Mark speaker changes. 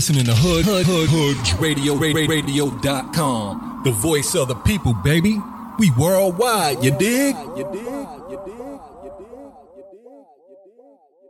Speaker 1: listening to Radio.com, the voice of the people, baby. We worldwide, you dig?